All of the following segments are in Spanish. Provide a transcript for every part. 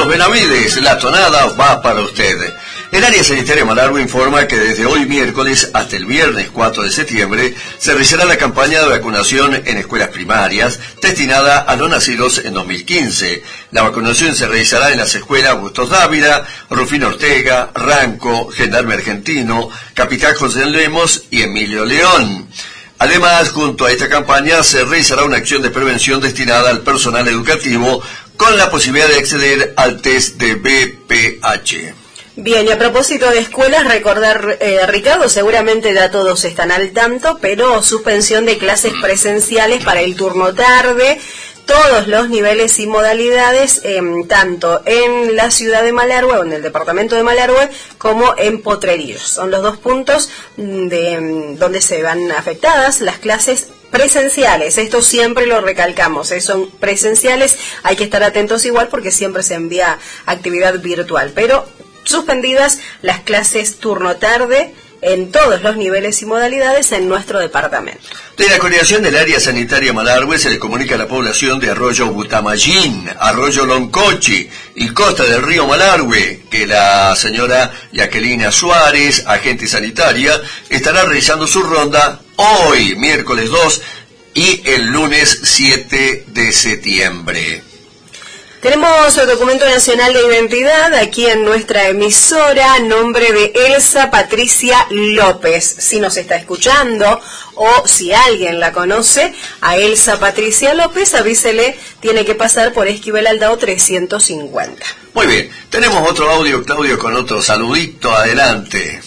Carlos Benavides, la tonada va para usted. El área sanitaria Malargüe informa que desde hoy miércoles hasta el viernes 4 de septiembre se realizará la campaña de vacunación en escuelas primarias destinada a los nacidos en 2015. La vacunación se realizará en las escuelas Bustos Dávila, Rufino Ortega, Ranco, Gendarme Argentino, Capitán José Lemos y Emilio León. Además, junto a esta campaña se realizará una acción de prevención destinada al personal educativo con la posibilidad de acceder al test de VPH. Bien, y a propósito de escuelas, recordar, Ricardo, seguramente ya todos están al tanto, pero suspensión de clases presenciales para el turno tarde, todos los niveles y modalidades, tanto en la ciudad de Malargüe o en el departamento de Malargüe, como en Potrerillos. Son los dos puntos donde se van afectadas las clases presenciales. Esto siempre lo recalcamos, son presenciales, hay que estar atentos igual porque siempre se envía actividad virtual, pero suspendidas las clases turno tarde en todos los niveles y modalidades en nuestro departamento. De la coordinación del área sanitaria Malargüe se le comunica a la población de Arroyo Butamayín, Arroyo Loncochi y costa del río Malargüe que la señora Jacquelina Suárez, agente sanitaria, estará realizando su ronda hoy, miércoles 2 y el lunes 7 de septiembre. Tenemos el documento nacional de identidad aquí en nuestra emisora, nombre de Elsa Patricia López. Si nos está escuchando o si alguien la conoce, a Elsa Patricia López, avísele, tiene que pasar por Esquivel Aldao 350. Muy bien, tenemos otro audio, Claudio, con otro saludito, adelante.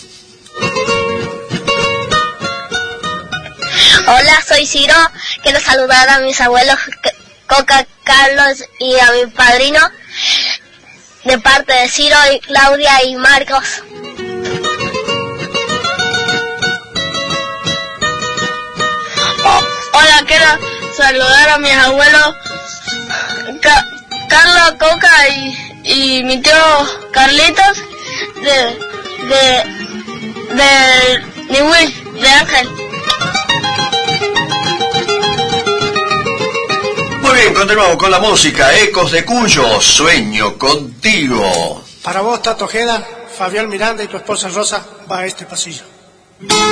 Hola, soy Ciro, quiero saludar a mis abuelos Coca, Carlos y a mi padrino, de parte de Ciro y Claudia y Marcos. Hola, quiero saludar a mis abuelos Carlos, Coca y mi tío Carlitos de Niwil, de Ángel. Muy bien, continuamos con la música. Ecos de Cuyo, Sueño Contigo. Para vos, Tato Ojeda, Fabián Miranda y tu esposa Rosa, va a este pasillo.